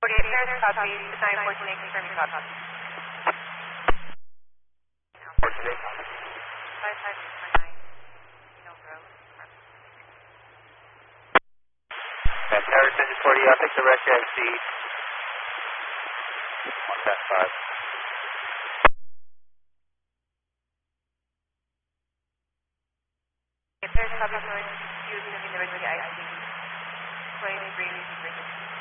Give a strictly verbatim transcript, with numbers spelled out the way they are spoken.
forty-eight pairs, copy, nine fourteen eight, confirming copy. fourteen eight, copy. five five six four nine, Kino Grove. And Harris engine forty, I'll take the rest and see. one past five. Pairs, copy, noise, use, assuming the regular I C. twenty-three,